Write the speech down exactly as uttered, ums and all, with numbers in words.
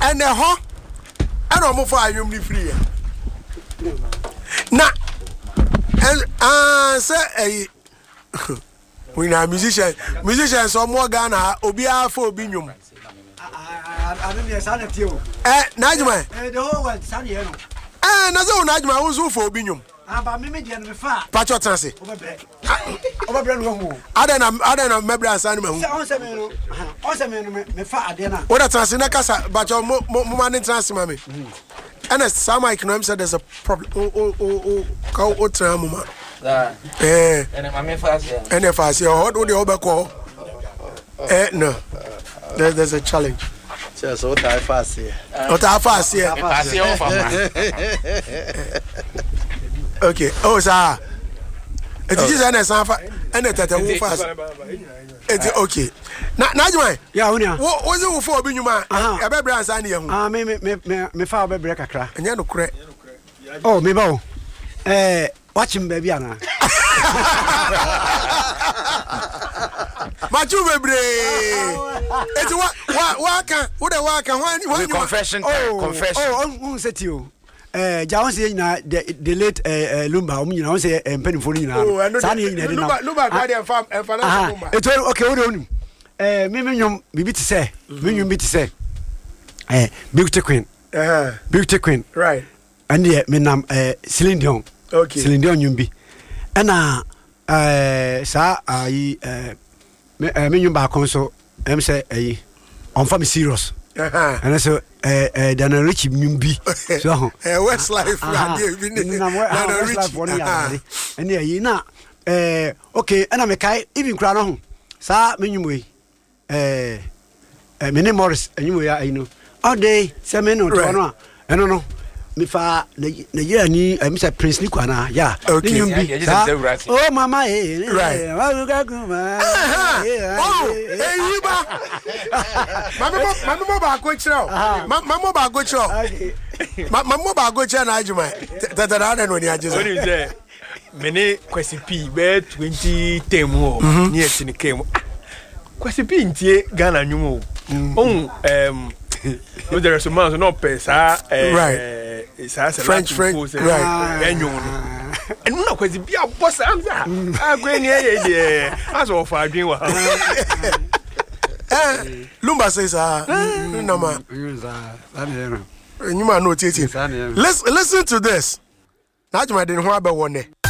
and the ho and almost for you free. Na and uh say a we na musician musician so more Ghana obi afọ obi nyum. I don't know sanity you. Eh Najma. Eh the whole world sanity no. Eh na so Najma wo so for obi nyum. Aba me me dia no me fa. Pacho transe. Obabre. Obabre no ho. Ada na ada na mebra ansa no mahu. Se on se me no. On se me no me fa ade na. What transe na kasa pacho mo mo man transe ma me. And as some economics said there's a problem. Oh oh oh oh ka o tra mo ma. Eh. And my me fast. And if I say what do the obeko? Eh no. There, there's a challenge. Just what I fast here. What I fast here. Fast here off. Okay. Oh, sir. It is an example. And it is fast. It's okay. Now, Najma. Yeah, Unia. What was it for being man? A baby and Sandy. Ah, me, me, me, me, father break a crack. And you know, correct. Oh, me, bo. Eh, watch him, baby, Anna. Machu baby. It's what, what, what can, what a work and one confession. Oh, confession. Oh, on set you. Eh, Jawan say na the late eh Lumba, um, you know, say penny for you now. Oh, I know. Lumba, Lumba, guardian farm and financial Lumba. It's okay, what do you? Eh, me, me, you, be to say, me, you, be to say. Eh, Beauty Queen. Uh-huh. Beauty Queen. Right. And yeah, me nam eh Celine Dion. Okay. Celine Dion you be. And uh eh sa I eh me me you back on so em say eh on for me serious. Uh-huh. And so eh eh Dana Rich Mumbi. So eh Westlife radio bi ni. Dana Rich one ya. And yeah, you na eh okay, and I kai even kra no ho. Sa me nyum we. Eh eh me ne Morris anyum ya you know. All day say me no to no. Eh no no. Me fa na ye ni I miss Prince Nikwana ya. Okay. Oh mama eh. Right. Oh, hey Yiba. Mama mama mo ba go chiro. Mama mo ba go chiro. Mama mo ba go chiro na ajuma. Tata na na no ni ajisa. What is there? Mene Kwesi P be twenty ten mo ni etini kem. Kwesi P ntie Ghana nwumo. On um no there is a man no pesa eh right. French French right. And no Kwesi P a boss answer. Ah go ni e dey. As of adwin wa. Eh Lumba says ah no ma. You man no tete. Listen listen to this. Najma den ho abewone.